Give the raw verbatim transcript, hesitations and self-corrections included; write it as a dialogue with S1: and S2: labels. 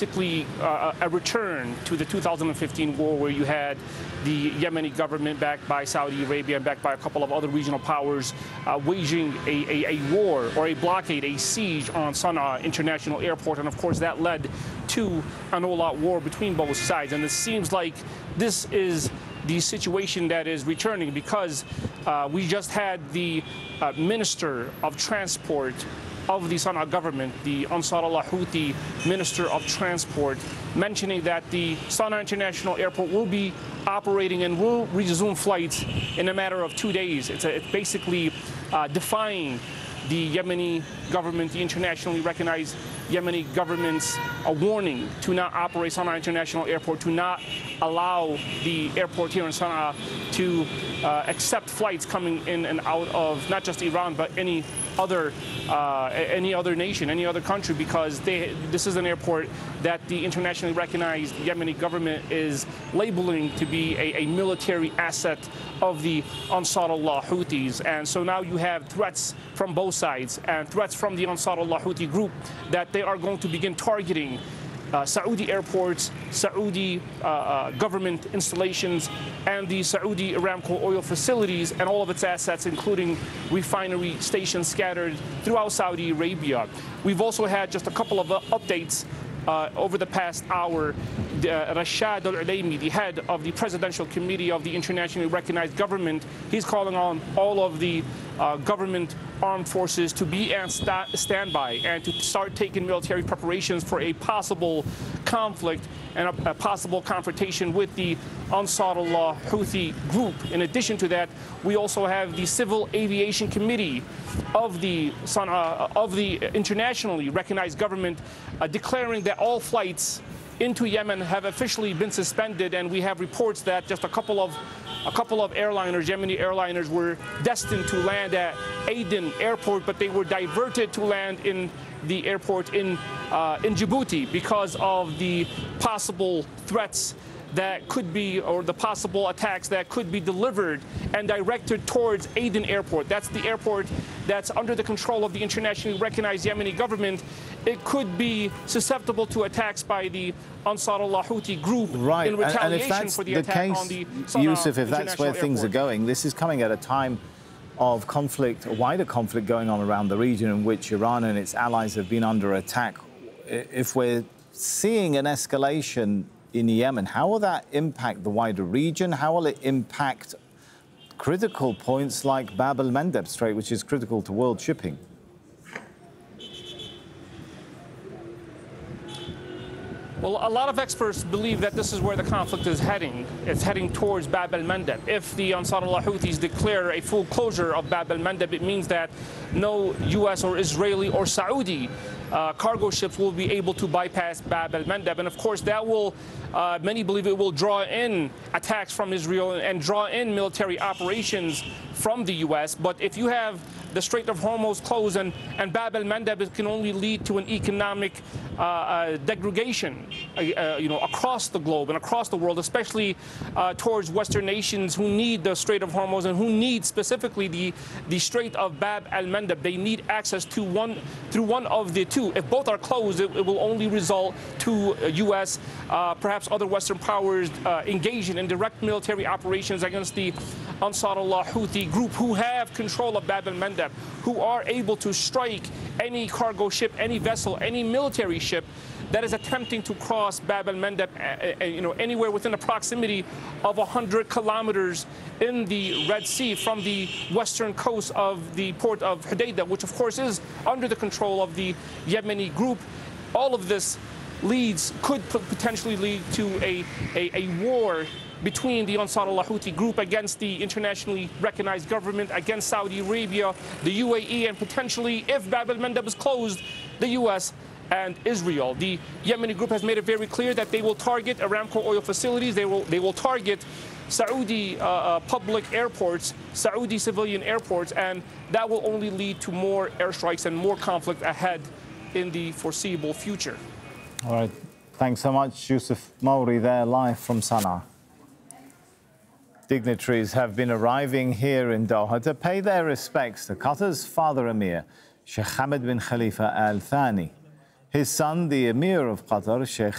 S1: basically uh, a return to the two thousand fifteen war, where you had the Yemeni government backed by Saudi Arabia and backed by a couple of other regional powers uh, waging a, a, a war or a blockade, a siege on Sana'a International Airport. And of course, that led to an all-out war between both sides. And it seems like this is the situation that is returning, because uh, we just had the uh, Minister of Transport of the Sana'a government, the Ansar Allah Houthi Minister of Transport, mentioning that the Sana'a International Airport will be operating and will resume flights in a matter of two days. It's, a, it's basically uh, defying the Yemeni government, the internationally recognized Yemeni government's a warning to not operate Sana'a International Airport, to not allow the airport here in Sana'a to uh, accept flights coming in and out of not just Iran, but any other uh, any other nation, any other country, because they, this is an airport that the internationally recognized Yemeni government is labeling to be a, a military asset of the Ansar Allah Houthis. And so now you have threats from both sides, and threats from the Ansar Allah Houthi group that they are going to begin targeting Uh, Saudi airports, Saudi uh, uh, government installations, and the Saudi Aramco oil facilities and all of its assets, including refinery stations scattered throughout Saudi Arabia. We've also had just a couple of uh, updates uh, over the past hour. Uh, Rashad Al-Ulaimi, the head of the Presidential Committee of the internationally recognized government, he's calling on all of the uh, government armed forces to be on sta standby and to start taking military preparations for a possible conflict and a, a possible confrontation with the Ansar Allah Houthi group. In addition to that, we also have the Civil Aviation Committee of the Sana'a, of the internationally recognized government uh, declaring that all flights into Yemen have officially been suspended, and we have reports that just a couple of a couple of airliners, Yemeni airliners, were destined to land at Aden Airport, but they were diverted to land in the airport in uh, in Djibouti because of the possible threats that could be, or the possible attacks that could be delivered and directed towards Aden Airport. That's the airport that's under the control of the internationally recognized Yemeni government. It could be susceptible to attacks by the Ansar Allah Houthi group
S2: right.
S1: in retaliation
S2: and if that's
S1: for the,
S2: the
S1: attack
S2: case,
S1: on the Sana'a
S2: Yusuf, if that's where things
S1: Airport.
S2: are going, this is coming at a time of conflict, a wider conflict going on around the region in which Iran and its allies have been under attack. If we're seeing an escalation in Yemen, how will that impact the wider region? How will it impact critical points like Bab el-Mandeb Strait, which is critical to world shipping?
S1: Well, a lot of experts believe that this is where the conflict is heading. It's heading towards Bab el-Mandeb. If the Ansar Allah Houthis declare a full closure of Bab el-Mandeb, it means that no U S or Israeli or Saudi uh, cargo ships will be able to bypass Bab el-Mandeb. And of course, that will, uh, many believe it will draw in attacks from Israel and draw in military operations from the U S. But if you have the Strait of Hormuz closed and, and Bab el-Mandeb, it can only lead to an economic uh, uh, degradation, uh, you know, across the globe and across the world, especially uh, towards Western nations who need the Strait of Hormuz and who need specifically the, the Strait of Bab el-Mandeb. They need access to one through one of the two. If both are closed, it, it will only result to uh, U S, uh, perhaps other Western powers uh, engaging in direct military operations against the Ansar Allah Houthi group, who have control of Bab el-Mandeb, who are able to strike any cargo ship, any vessel, any military ship that is attempting to cross Bab el-Mandeb, uh, uh, you know, anywhere within the proximity of one hundred kilometers in the Red Sea from the western coast of the port of Hodeidah, which of course is under the control of the Yemeni group. All of this leads, could potentially lead to a, a, a war between the Ansar Allah Houthi group against the internationally recognized government, against Saudi Arabia, the U A E, and potentially, if Bab el-Mandeb is closed, the U S and Israel. The Yemeni group has made it very clear that they will target Aramco oil facilities. They will, they will target Saudi uh, uh, public airports, Saudi civilian airports, and that will only lead to more airstrikes and more conflict ahead in the foreseeable future.
S2: All right. Thanks so much, Yusuf Mauri, there live from Sana'a. Dignitaries have been arriving here in Doha to pay their respects to Qatar's father Emir, Sheikh Hamad bin Khalifa Al Thani. His son, the Emir of Qatar, Sheikh